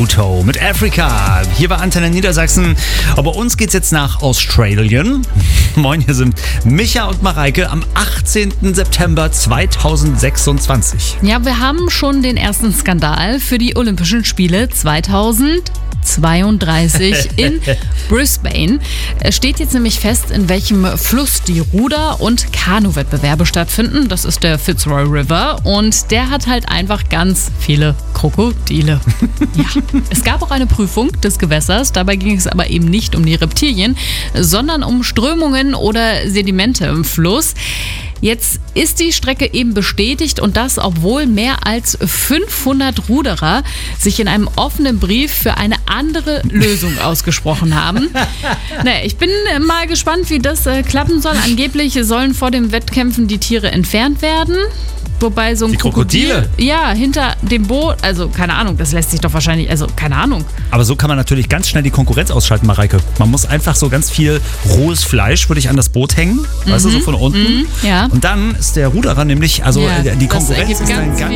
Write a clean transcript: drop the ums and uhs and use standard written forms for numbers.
Toto mit Africa. Hier bei Antenne Niedersachsen. Aber bei uns geht's jetzt nach Australien. Moin, hier sind Micha und Mareike am 18. September 2026. Ja, wir haben schon den ersten Skandal für die Olympischen Spiele 2032 in Brisbane. Es steht jetzt nämlich fest, in welchem Fluss die Ruder- und Kanu-Wettbewerbe stattfinden. Das ist der Fitzroy River und der hat halt einfach ganz viele Krokodile. Ja. Es gab auch eine Prüfung des Gewässers. Dabei ging es aber eben nicht um die Reptilien, sondern um Strömungen oder Sedimente im Fluss. Jetzt ist die Strecke eben bestätigt und das, obwohl mehr als 500 Ruderer sich in einem offenen Brief für eine andere Lösung ausgesprochen haben. Naja, ich bin mal gespannt, wie das klappen soll. Angeblich sollen vor den Wettkämpfen die Tiere entfernt werden. Wobei so ein Krokodile? Ja, hinter dem Boot, also keine Ahnung, das lässt sich doch wahrscheinlich, also keine Ahnung. Aber so kann man natürlich ganz schnell die Konkurrenz ausschalten, Mareike. Man muss einfach so ganz viel rohes Fleisch, würde ich an das Boot hängen, weißt du, so von unten. Ja. Und dann ist der Ruderer nämlich, also Ja, die das Konkurrenz ergibt ist dann ganz ganz